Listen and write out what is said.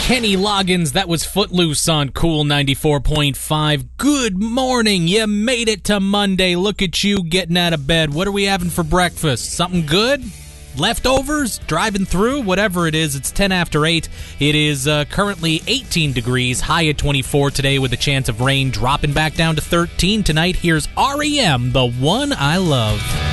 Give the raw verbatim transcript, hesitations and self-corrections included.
Kenny Loggins, that was Footloose on Cool ninety-four point five. Good morning. You made it to Monday. Look at you getting out of bed. What are we having for breakfast? Something good? Leftovers? Driving through? Whatever it is, it's ten after eight. It is uh, currently eighteen degrees, high at twenty-four today with a chance of rain, dropping back down to thirteen tonight. Here's R E M, the one I love.